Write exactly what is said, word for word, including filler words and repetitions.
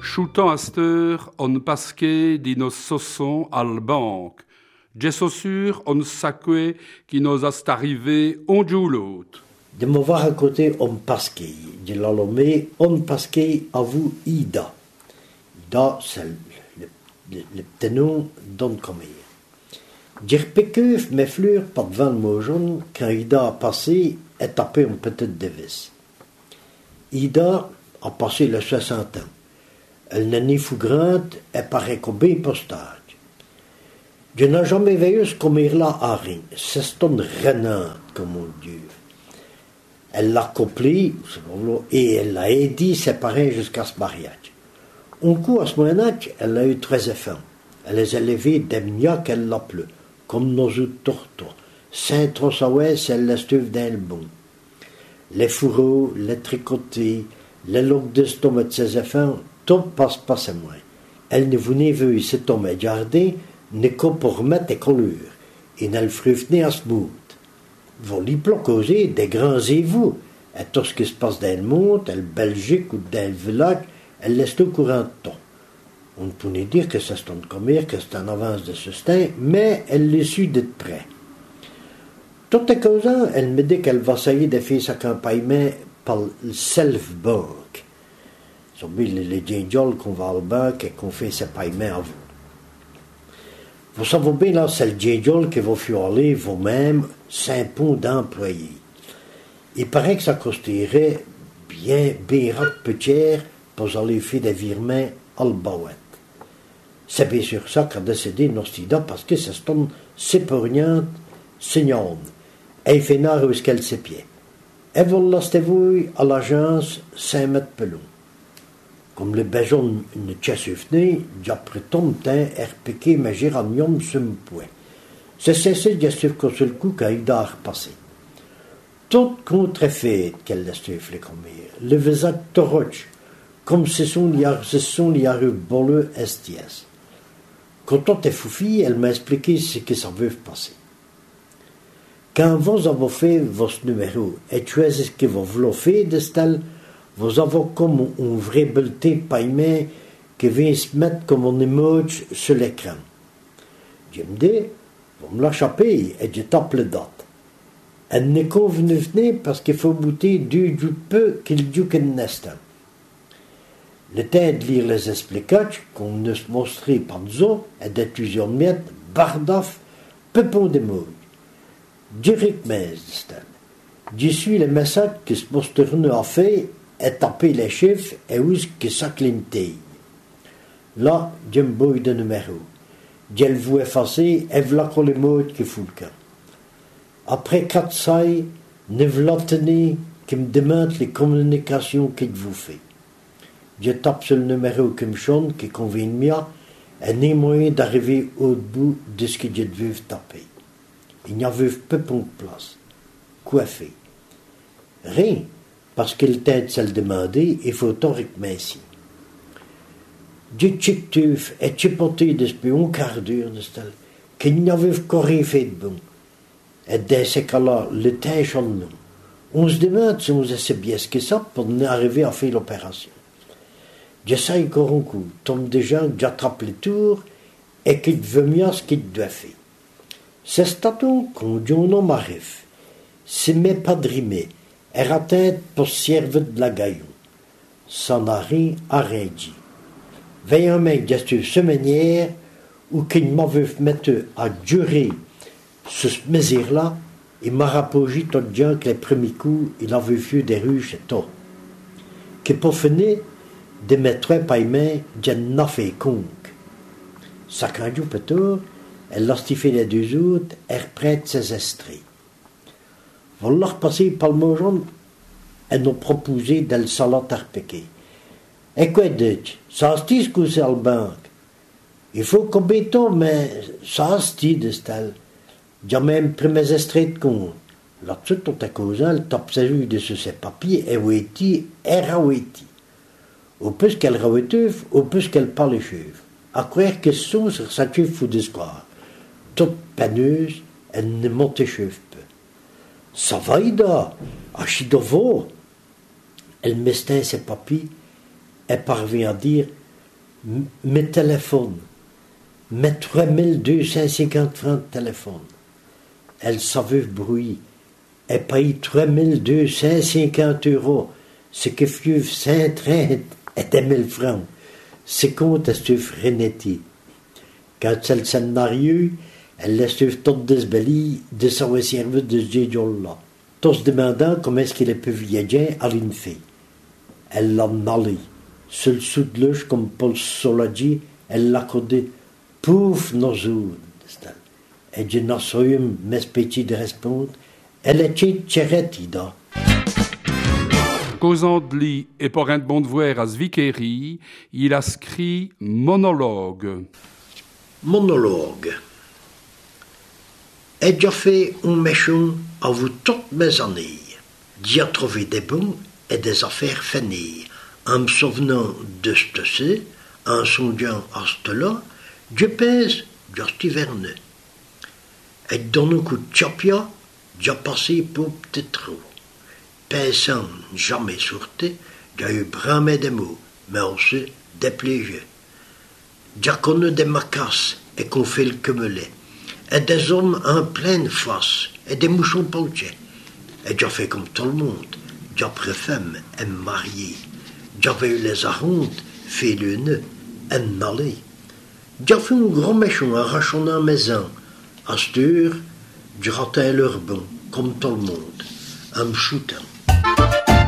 Choutan aster on pasquet di nos sosson al banque. Gesso sûr on sacque qui nos est arrivé on joue l'autre. De me voir à côté on pasquet. De l'allomé on pasquet à vous Ida. Ida c'est le, le, le petit nom d'on comer. Dire pékeuf mes fleurs pas devant le jaune quand Ida a passé et tapé une petite devise. Ida a passé les soixante ans. Elle n'est ni fou grande et paraît comme bien postage. Je n'ai jamais vu ce comme il là à rien. C'est une renade, comme on dit. Elle l'a couplé et elle l'a aidé séparer jusqu'à ce mariage. Un coup, à ce moment-là, elle a eu treize enfants. Elle les a élevés des miens qu'elle l'a plu, comme nos autres tortos. Saint-Trosawès, elle les stuve dans le bon. Les fourreaux, les tricotés, les loques d'estomac de ses enfants, tout passe pas c'est moins. Elle ne voulait vu cet homme garder, ne qu'au pour remettre des collures, et ne le frufnait à ce bout. Vous lui causer des grands évous, et tout ce qui se passe dans le monde, dans le Belgique ou dans le village, elle laisse au courant de tout. On pourrait dire que c'est un commerce, que c'est en avance de sustain, mais elle le suit de près. Tout à causant, elle me dit qu'elle va essayer de faire sa campagne par le self-bank. C'est les, les gens qu'on va à la banque et qu'on fait ses paiements à vous. Vous savez bien, là, c'est le djinjol qui va filer vous-même cinq points d'employés. Il paraît que ça coûterait bien, bien peu cher pour aller faire des virements à la bouette. C'est bien sûr ça qu'a décidé Nostida parce que c'est une sépargnante signante. Elle fait nard où est-ce qu'elle s'est pied. Elle va l'acheter à l'agence cinq mètres pelon. Comme le besoin une tchassufnée, j'après ton temps, er piqué ma géranium sur me poing. C'est cessé de sur le coup qu'il a repassé. Tout contre-fait qu'elle laisse les commis. Le visage toroche, comme ce sont les arrues bolleux estiès. Quand tout est foufi, elle m'a expliqué ce que ça veut passer. Quand vous avez fait votre numéro et choisi ce que vous voulez faire de style, vous avez comme un vrai bulletin de paiement qui vient se mettre comme un emoji sur l'écran. Je me dis, vous me l'échappez et je tape la date. Elle n'est qu'au venu parce qu'il faut bouter du du peu qu'il du qu'un instant. Le temps de lire les explications qu'on nous montrait par nous et de plusieurs miettes, bardaf, pepon de mots. Directement, dit-elle. Je suis le message que ce posterno a fait et taper les chiffres et où que ça clintait. Là, je me bouille de numéro. Je le vois effacer et voilà les mots qui foutent le camp. Après quatre sailles, ne voilà tenir qui me demande les communications qu'il vous fait. Je tape sur le numéro qui me chante, qui convient mieux, et n'est moyen d'arriver au bout de ce que je devais taper. Il n'y avait peu de place. Quoi faire? Rien, parce que le temps de se le demander, il faut théoriquement ici. Je tchic-tuf et chipoté depuis un quart d'heure de style, qu'il n'y avait qu'à rien fait de bon. Et dans ce cas-là, le temps est en nous. On se demande si on sait bien ce que ça pour arriver à faire l'opération. J'essaye encore un coup, tombe des gens, j'attrape les tours et qu'il veut mieux ce qu'il doit faire. C'est staton qu'on dit un homme arrive, se met pas de rimer, et atteint pour servir de la gaillon. Ça n'a rien à rien dit. Veille un mec de ce manière ou qu'il m'a vu mettre à durer ce mesure-là, il m'a rapproché tout le gens que les premiers coups, il avait vu des ruches et tout. Que pour finir, de mettre un paiement, j'en ai fait conque. Ça quand du peut-être, elle l'a stiffé les deux autres, elle reprête ses estrées. Vous leur passer par le mot jaune, elle nous proposé de le salon tarpiquer. Et quoi dit, ça se dit que c'est le banque. Il faut qu'on béton, mais ça se dit de style. J'ai même pris mes estrées de compte. Là-dessus, tout à cause, elle tape sa rue de ses papiers, et ouéti, et raouéti. Au plus qu'elle raouéteuf, au plus qu'elle parle les cheveux. À croire que sont sur sa cheveux fou d'espoir. Toute peineuse, elle ne monte cheveux peu. Ça va, Ida, à Chidovo. Elle mestait ses papiers et parvient à dire M- mes téléphones, mes trois mille deux cent cinquante francs de téléphone. Elle savait bruit. Elle paye trois mille deux cent cinquante euros. Ce que fut Saint-Train était mille francs. C'est compte à ce frénéti. Quand elle s'en mariée, elle laisse toute desbellie de savoir servir de ce dieu-là. Tous demandant comment est-ce qu'il peut viager à une fille. Elle l'a allé. Sur le sous de l'âge, comme Paul Soladi, elle l'a codé. Pouf, nos zones. Et je n'en sais pas, mes petits de répondre. Elle est tchéretti, da. Causant de li et pour un bon de voir à Zvikeri, il a écrit monologue. Monologue. Et j'ai fait un méchant à vous toutes mes années. J'ai trouvé des bons et des affaires finies. En me souvenant de ce en songeant à cela, je pèse juste hiverneux. Et dans un coup de chapia, j'ai passé pour petit trou. Pensant jamais sorti, j'ai eu bramé des mots, mais aussi des plaisirs. J'ai connu des macasses et qu'on fait le cumuler, et des hommes en pleine face, et des mouchons pochés. Et j'ai fait comme tout le monde, j'ai pris femme et marié. J'avais eu les arrondes, fait le nœud, et n'allé. J'ai fait un gros méchant en rachonnant mes ans. À cette heure, je ratais leur bon, comme tout le monde, en me shootant.